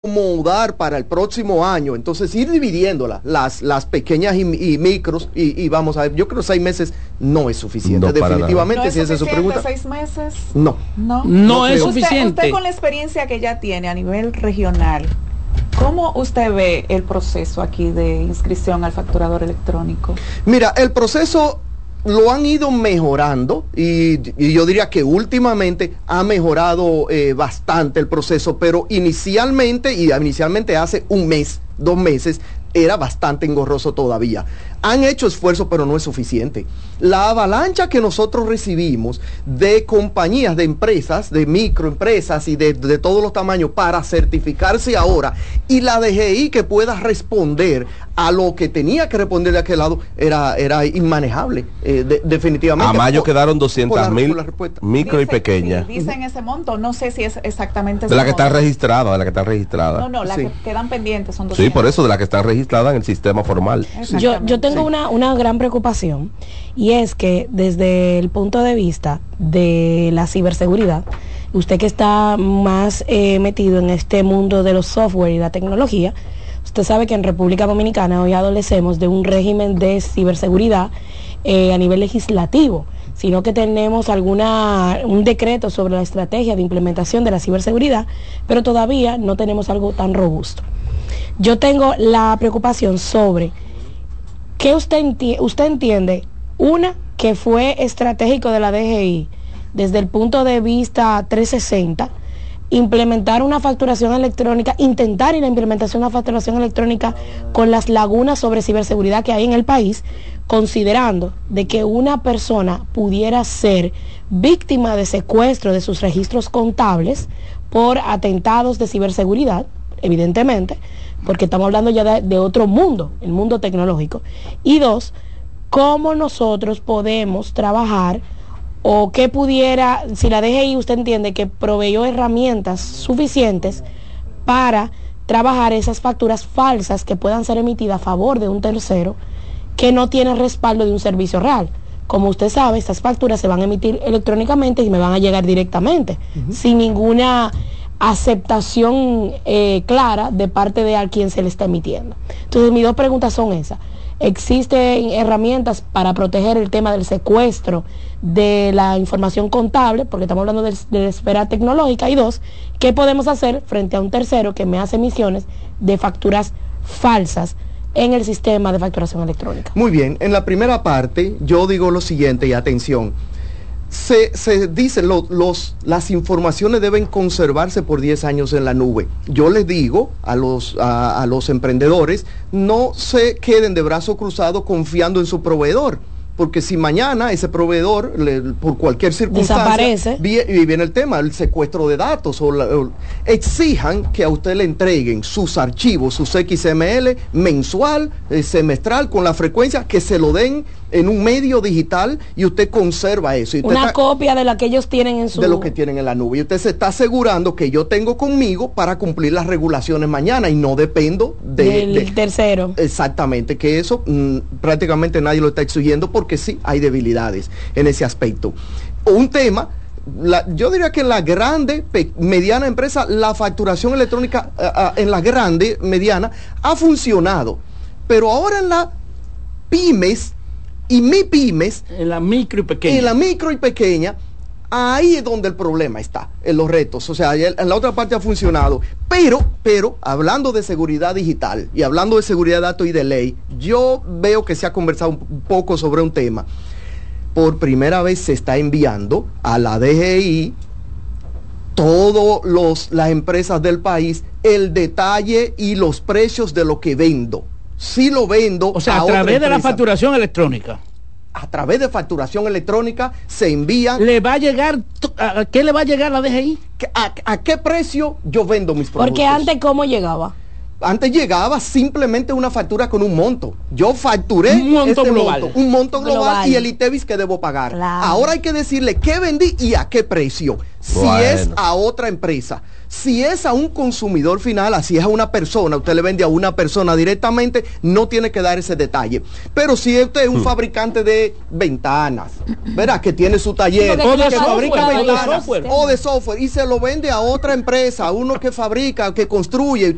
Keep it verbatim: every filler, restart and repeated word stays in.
acomodar para el próximo año, entonces ir dividiéndola, las, las pequeñas y, y micros, y, y vamos a ver, yo creo que seis meses no es suficiente, no definitivamente, ¿No es si esa es su pregunta. seis meses? No. No, no, no es usted, suficiente. Usted con la experiencia que ya tiene a nivel regional, ¿cómo usted ve el proceso aquí de inscripción al facturador electrónico? Mira, el proceso lo han ido mejorando y, y yo diría que últimamente ha mejorado eh, bastante el proceso, pero inicialmente, y inicialmente hace un mes, dos meses, era bastante engorroso todavía. Han hecho esfuerzo, pero no es suficiente. La avalancha que nosotros recibimos de compañías, de empresas, de microempresas y de, de todos los tamaños para certificarse ahora, y la D G I que pueda responder a lo que tenía que responder de aquel lado, era, era inmanejable, eh, de, definitivamente. A mayo por, quedaron doscientas mil micro dice, y pequeñas. Sí, dicen ese monto, no sé si es exactamente de la que monto. está registrada, de la que está registrada. No, no, las sí. que quedan pendientes son doscientas. Sí, por eso, de la que está registrada en el sistema formal. Yo, yo tengo sí. una, una gran preocupación, y es que desde el punto de vista de la ciberseguridad, usted que está más eh, metido en este mundo de los software y la tecnología, usted sabe que en República Dominicana hoy adolecemos de un régimen de ciberseguridad eh, a nivel legislativo, sino que tenemos alguna un decreto sobre la estrategia de implementación de la ciberseguridad, pero todavía no tenemos algo tan robusto. Yo tengo la preocupación sobre qué usted, enti usted entiende, una, que fue estratégico de la D G I desde el punto de vista trescientos sesenta, implementar una facturación electrónica, intentar la implementación de una facturación electrónica con las lagunas sobre ciberseguridad que hay en el país, considerando de que una persona pudiera ser víctima de secuestro de sus registros contables por atentados de ciberseguridad, evidentemente, porque estamos hablando ya de, de otro mundo, el mundo tecnológico. Y dos, cómo nosotros podemos trabajar, o qué pudiera, si la D G I usted entiende que proveyó herramientas suficientes para trabajar esas facturas falsas que puedan ser emitidas a favor de un tercero que no tiene respaldo de un servicio real. Como usted sabe, estas facturas se van a emitir electrónicamente y me van a llegar directamente, uh-huh. sin ninguna aceptación eh, clara de parte de a quien se le está emitiendo. Entonces, mis dos preguntas son esas. ¿Existen herramientas para proteger el tema del secuestro de la información contable, porque estamos hablando de, de la esfera tecnológica? Y dos, ¿qué podemos hacer frente a un tercero que me hace emisiones de facturas falsas en el sistema de facturación electrónica? Muy bien, en la primera parte yo digo lo siguiente, y atención. Se, se dice, lo, los, las informaciones deben conservarse por diez años en la nube. Yo les digo a los, a, a los emprendedores, no se queden de brazo cruzado confiando en su proveedor, porque si mañana ese proveedor, le, por cualquier circunstancia, desaparece, y viene el tema, el secuestro de datos, o, la, o exijan que a usted le entreguen sus archivos, sus X M L mensual, eh, semestral, con la frecuencia, que se lo den en un medio digital y usted conserva eso. Y usted una está, copia de la que ellos tienen en su... de lo que tienen en la nube. Y usted se está asegurando que yo tengo conmigo para cumplir las regulaciones mañana y no dependo de, del de, tercero. Exactamente, que eso mmm, prácticamente nadie lo está exigiendo, porque sí hay debilidades en ese aspecto. Un tema... La, yo diría que en la grande, pe, mediana empresa, la facturación electrónica uh, uh, en la grande, mediana, ha funcionado. Pero ahora en la pymes y mi pymes, en la micro y pequeña, en la micro y pequeña, ahí es donde el problema está, en los retos. O sea, en la otra parte ha funcionado. Pero, pero, hablando de seguridad digital y hablando de seguridad de datos y de ley, yo veo que se ha conversado un poco sobre un tema. Por primera vez se está enviando a la D G I, todas las empresas del país, el detalle y los precios de lo que vendo. Si lo vendo, o sea, a, a través otra de la empresa, facturación electrónica. A través de facturación electrónica se envía. ¿Le va a llegar, a qué le va a llegar la D G I? ¿A, a qué precio yo vendo mis productos? Porque antes, ¿cómo llegaba? Antes llegaba simplemente una factura con un monto. Yo facturé un monto este global. Monto, un monto global, global y el ITEVIS que debo pagar. Claro. Ahora hay que decirle qué vendí y a qué precio. Bueno. Si es a otra empresa, si es a un consumidor final, así es a una persona, usted le vende a una persona directamente, no tiene que dar ese detalle. Pero si usted es un hmm. fabricante de ventanas, ¿verdad? Que tiene su taller, o de que software, fabrica o de ventanas, software. o de software, y se lo vende a otra empresa, a uno que fabrica, que construye.